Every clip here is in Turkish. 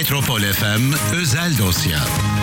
Metropol FM özel dosya.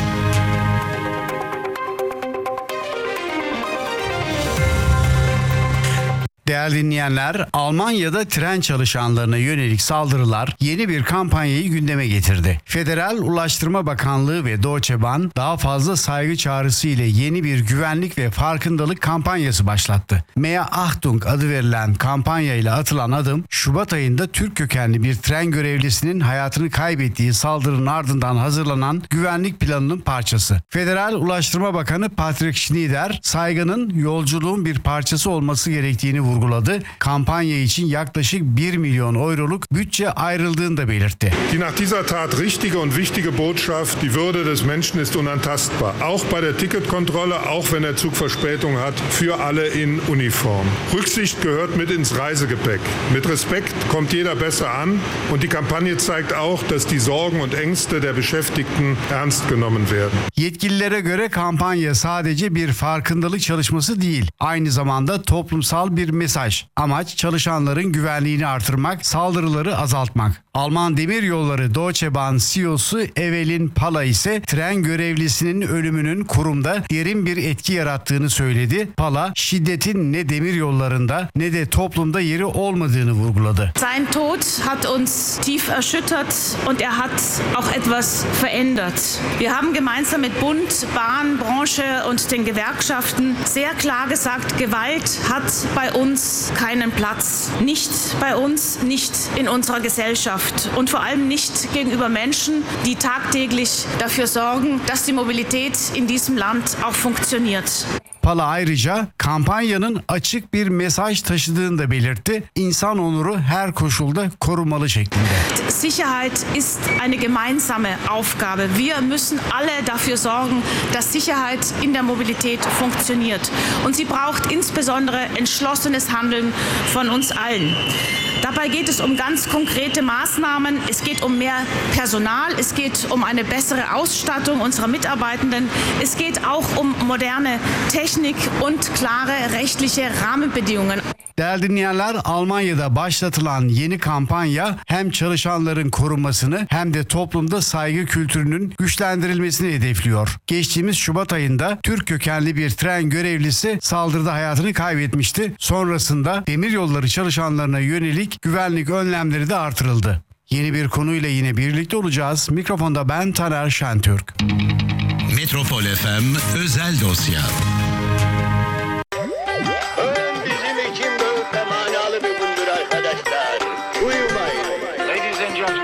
Değerli dinleyenler, Almanya'da tren çalışanlarına yönelik saldırılar yeni bir kampanyayı gündeme getirdi. Federal Ulaştırma Bakanlığı ve Deutsche Bahn daha fazla saygı çağrısı ile yeni bir güvenlik ve farkındalık kampanyası başlattı. Mehr Achtung adı verilen kampanya ile atılan adım, Şubat ayında Türk kökenli bir tren görevlisinin hayatını kaybettiği saldırının ardından hazırlanan güvenlik planının parçası. Federal Ulaştırma Bakanı Patrick Schneider, saygının yolculuğun bir parçası olması gerektiğini vurguladı. Kampanya için yaklaşık 1 milyon euroluk bütçe ayrıldığını da belirtti. Die nach dieser Tat richtige und wichtige Botschaft, die Würde des Menschen ist unantastbar. Auch bei der Ticketkontrolle, auch wenn der Zug Verspätung hat, für alle in Uniform. Rücksicht gehört mit ins Reisegepäck. Mit Respekt kommt jeder besser an und die Kampagne zeigt auch, dass die Sorgen und Ängste der Beschäftigten ernst genommen werden. Yetkililere göre kampanya sadece bir farkındalık çalışması değil, aynı zamanda toplumsal bir mesaj. Amaç çalışanların güvenliğini artırmak, saldırıları azaltmak. Alman Demiryolları Deutsche Bahn CEO'su Evelyn Pala ise tren görevlisinin ölümünün kurumda derin bir etki yarattığını söyledi. Pala, şiddetin ne demiryollarında ne de toplumda yeri olmadığını vurguladı. Sein Tod hat uns tief erschüttert und er hat auch etwas verändert. Wir haben gemeinsam mit Bund, Bahn, Branche und den Gewerkschaften sehr klar gesagt, Gewalt hat bei uns keinen Platz. Nicht bei uns, nicht in unserer Gesellschaft. Und vor allem nicht gegenüber Menschen, die tagtäglich dafür sorgen, dass die Mobilität in diesem Land auch funktioniert. Pala ayrıca kampanyanın açık bir mesaj taşıdığını da belirtti. İnsan onuru her koşulda korunmalı şeklinde. Sicherheit ist eine gemeinsame Aufgabe. Wir müssen alle dafür sorgen, dass Sicherheit in der Mobilität funktioniert. Und sie braucht insbesondere entschlossenes Handeln von uns allen. Dabei geht es um ganz konkrete Maßnahmen. Es geht um mehr Personal. Es geht um eine bessere Ausstattung unserer Mitarbeitenden. Es geht auch um moderne Technik und klare rechtliche Rahmenbedingungen. Değerli dinleyenler, Almanya'da başlatılan yeni kampanya hem çalışanların korunmasını hem de toplumda saygı kültürünün güçlendirilmesini hedefliyor. Geçtiğimiz Şubat ayında Türk kökenli bir tren görevlisi saldırıda hayatını kaybetmişti. Sonrasında demiryolları çalışanlarına yönelik güvenlik önlemleri de artırıldı. Yeni bir konuyla yine birlikte olacağız. Mikrofonda ben Taner Şentürk. Metropol FM özel dosya.